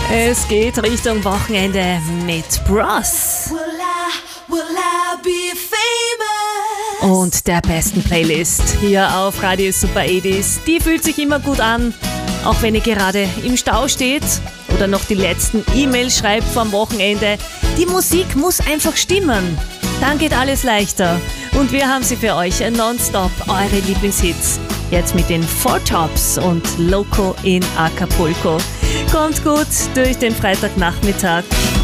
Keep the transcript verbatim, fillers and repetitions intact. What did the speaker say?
Es geht Richtung Wochenende mit Bros. Und der besten Playlist hier auf Radio Super achtzig. Die fühlt sich immer gut an, auch wenn ihr gerade im Stau steht oder noch die letzten E-Mails schreibt vom Wochenende. Die Musik muss einfach stimmen. Dann geht alles leichter. Und wir haben sie für euch nonstop, eure Lieblingshits. Jetzt mit den Four Tops und Loco in Acapulco. Kommt gut durch den Freitagnachmittag.